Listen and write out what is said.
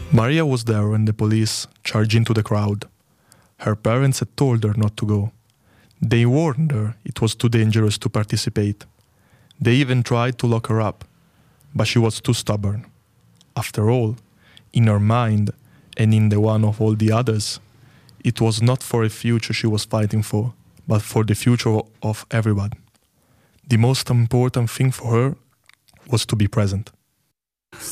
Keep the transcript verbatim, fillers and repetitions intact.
Maria was there when the police charged into the crowd. Her parents had told her not to go. They warned her it was too dangerous to participate. They even tried to lock her up, but she was too stubborn. After all, in her mind, and in the one of all the others, it was not for a future she was fighting for, but for the future of everyone. The most important thing for her was to be present.